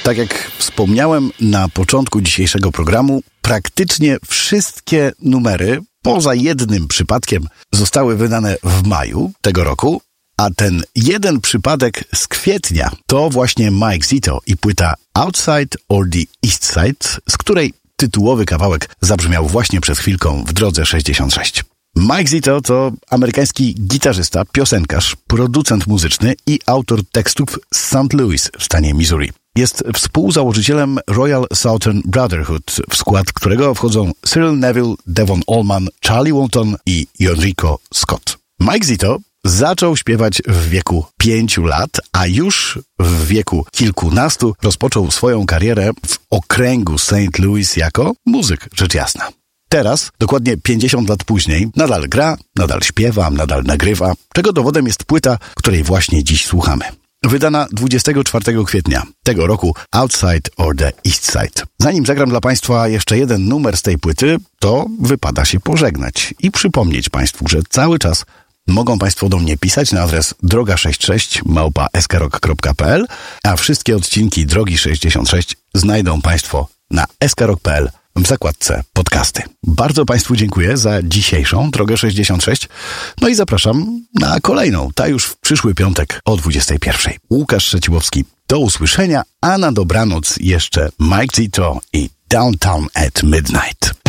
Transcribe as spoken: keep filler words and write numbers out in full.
Tak jak wspomniałem na początku dzisiejszego programu, praktycznie wszystkie numery, poza jednym przypadkiem, zostały wydane w maju tego roku, a ten jeden przypadek z kwietnia to właśnie Mike Zito i płyta Outside or the East Side, z której tytułowy kawałek zabrzmiał właśnie przed chwilką w Drodze sześćdziesiąt sześć. Mike Zito to amerykański gitarzysta, piosenkarz, producent muzyczny i autor tekstów z Saint Louis w stanie Missouri. Jest współzałożycielem Royal Southern Brotherhood, w skład którego wchodzą Cyril Neville, Devon Allman, Charlie Walton i Enrico Scott. Mike Zito zaczął śpiewać w wieku pięciu lat, a już w wieku kilkunastu rozpoczął swoją karierę w okręgu Saint Louis jako muzyk, rzecz jasna. Teraz, dokładnie pięćdziesiąt lat później, nadal gra, nadal śpiewa, nadal nagrywa, czego dowodem jest płyta, której właśnie dziś słuchamy. Wydana dwudziestego czwartego kwietnia tego roku Outside or the East Side. Zanim zagram dla Państwa jeszcze jeden numer z tej płyty, to wypada się pożegnać i przypomnieć Państwu, że cały czas mogą Państwo do mnie pisać na adres droga sześćdziesiąt sześć małpa s k rock kropka p l, a wszystkie odcinki Drogi sześćdziesiąt sześć znajdą Państwo na s k rock kropka p l w zakładce podcasty. Bardzo Państwu dziękuję za dzisiejszą Drogę sześćdziesiąt sześć, no i zapraszam na kolejną, ta już w przyszły piątek o dwudziestej pierwszej. Łukasz Szczeciłowski, do usłyszenia, a na dobranoc jeszcze Mike Zito i Downtown at Midnight.